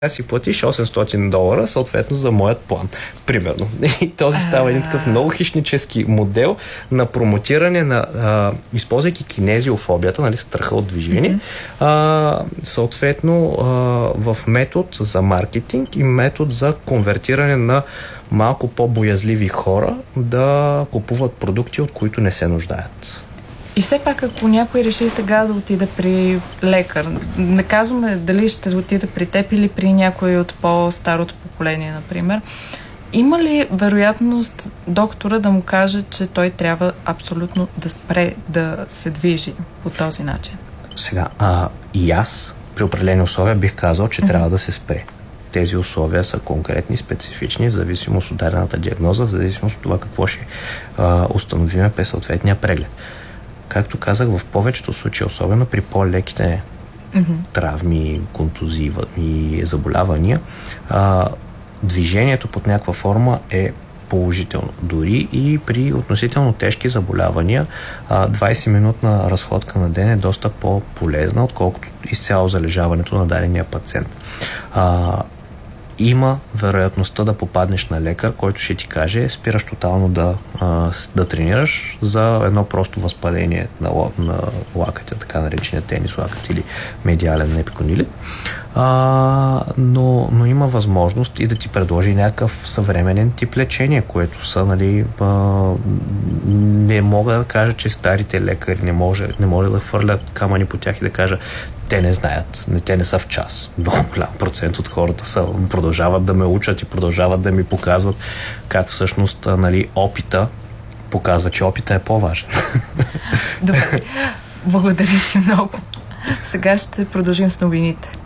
си платиш $800, съответно за моят план. Примерно. И този става един такъв много хищнически модел на промотиране на използвайки кинезиофобията, нали, страха от движение, съответно в метод за маркетинг и метод за конвертиране на малко по-боязливи хора да купуват продукти, от които не се нуждаят. И все пак, ако някой реши сега да отида при лекар, не казваме дали ще отида при теб или при някой от по-старото поколение, например, има ли вероятност доктора да му каже, че той трябва абсолютно да спре да се движи по този начин? Сега, и аз при определени условия бих казал, че трябва да се спре. Тези условия са конкретни, специфични, в зависимост от дадената диагноза, в зависимост от това какво ще установиме през съответния преглед. Както казах, в повечето случаи, особено при по-леките травми, контузии и заболявания, движението под някаква форма е положително. Дори и при относително тежки заболявания 20-минутна разходка на ден е доста по-полезна, отколкото изцяло залежаването на дадения пациент. Има вероятността да попаднеш на лекар, който ще ти каже, спираш тотално да тренираш за едно просто възпаление на лакътя, така наречения тенис лакът или медиален епиконилит. Но има възможност и да ти предложи някакъв съвременен тип лечение, което са, нали, не мога да кажа, че старите лекари не може да хвърлят камъни по тях и да кажа, те не знаят, те не са в час. Много голям процент от хората продължават да ме учат и продължават да ми показват как всъщност, нали, опита показва, че опита е по-важен. Добре, благодаря ти много. Сега ще продължим с новините.